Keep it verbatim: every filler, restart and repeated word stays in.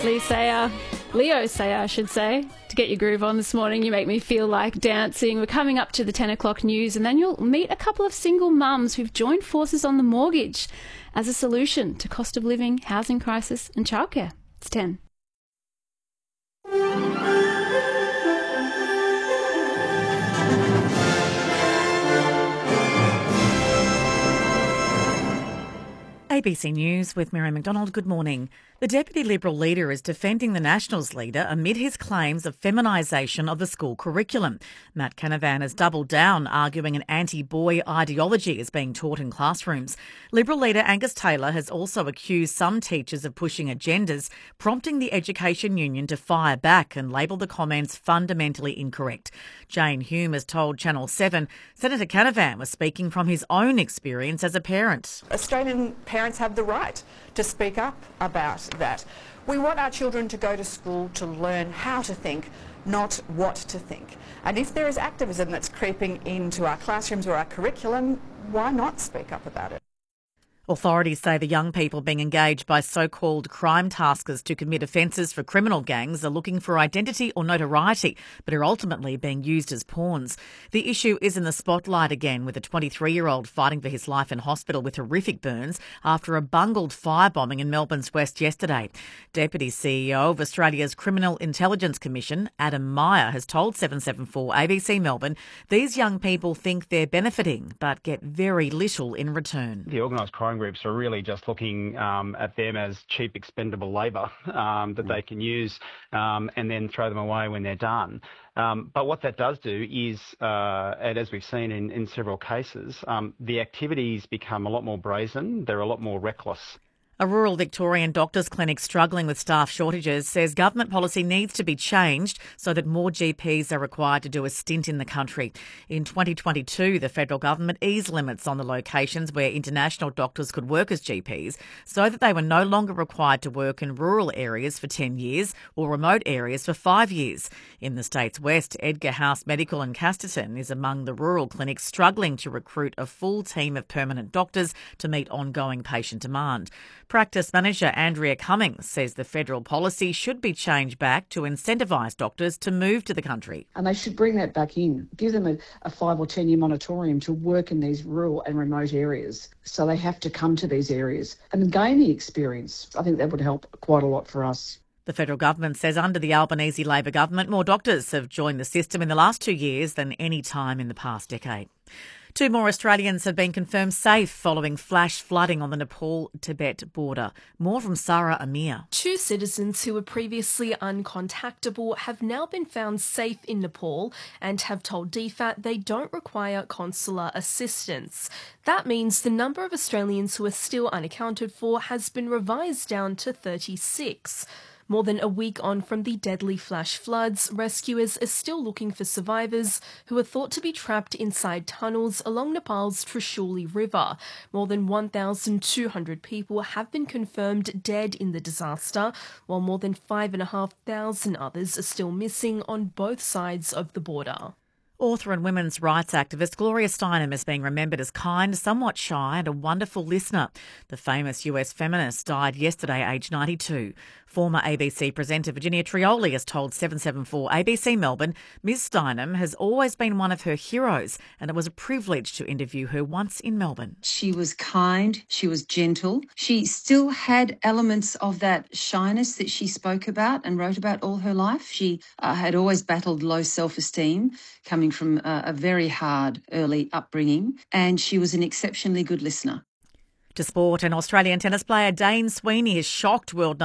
Lee Sayer, Leo Sayer, I should say, to get your groove on this morning. You make me feel like dancing. We're coming up to the ten o'clock news, and then you'll meet a couple of single mums who've joined forces on the mortgage as a solution to cost of living, housing crisis and childcare. It's ten. A B C News with Mary McDonald. Good morning. The Deputy Liberal leader is defending the Nationals leader amid his claims of feminisation of the school curriculum. Matt Canavan has doubled down, arguing an anti-boy ideology is being taught in classrooms. Liberal leader Angus Taylor has also accused some teachers of pushing agendas, prompting the Education Union to fire back and label the comments fundamentally incorrect. Jane Hume has told Channel seven Senator Canavan was speaking from his own experience as a parent. Australian parents have the right to speak up about that. We want our children to go to school to learn how to think, not what to think. And if there is activism that's creeping into our classrooms or our curriculum, why not speak up about it? Authorities say the young people being engaged by so-called crime taskers to commit offences for criminal gangs are looking for identity or notoriety, but are ultimately being used as pawns. The issue is in the spotlight again, with a twenty-three-year-old fighting for his life in hospital with horrific burns after a bungled firebombing in Melbourne's west yesterday. Deputy C E O of Australia's Criminal Intelligence Commission, Adam Meyer, has told seven seventy-four A B C Melbourne these young people think they're benefiting but get very little in return. The organised crime groups are really just looking um, at them as cheap, expendable labour um, that they can use um, and then throw them away when they're done. Um, but what that does do is, uh, and as we've seen in, in several cases, um, the activities become a lot more brazen, they're a lot more reckless. A rural Victorian doctors' clinic struggling with staff shortages says government policy needs to be changed so that more G Ps are required to do a stint in the country. In twenty twenty-two, the federal government eased limits on the locations where international doctors could work as G Ps so that they were no longer required to work in rural areas for ten years or remote areas for five years. In the state's west, Edgar House Medical in Casterton is among the rural clinics struggling to recruit a full team of permanent doctors to meet ongoing patient demand. Practice manager Andrea Cummings says the federal policy should be changed back to incentivise doctors to move to the country. And they should bring that back in, give them a, a five or ten year moratorium to work in these rural and remote areas. So they have to come to these areas and gain the experience. I think that would help quite a lot for us. The federal government says under the Albanese Labor government, more doctors have joined the system in the last two years than any time in the past decade. Two more Australians have been confirmed safe following flash flooding on the Nepal-Tibet border. More from Sarah Amir. Two citizens who were previously uncontactable have now been found safe in Nepal and have told D F A T they don't require consular assistance. That means the number of Australians who are still unaccounted for has been revised down to thirty-six. More than a week on from the deadly flash floods, rescuers are still looking for survivors who are thought to be trapped inside tunnels along Nepal's Trishuli River. More than one thousand two hundred people have been confirmed dead in the disaster, while more than five thousand five hundred others are still missing on both sides of the border. Author and women's rights activist Gloria Steinem is being remembered as kind, somewhat shy and a wonderful listener. The famous U S feminist died yesterday, aged ninety-two. Former A B C presenter Virginia Trioli has told seven seventy-four A B C Melbourne Miz Steinem has always been one of her heroes, and it was a privilege to interview her once in Melbourne. She was kind, she was gentle. She still had elements of that shyness that she spoke about and wrote about all her life. She uh, had always battled low self-esteem, coming from a, a very hard early upbringing, and she was an exceptionally good listener. To sport, and Australian tennis player Dane Sweeney has shocked world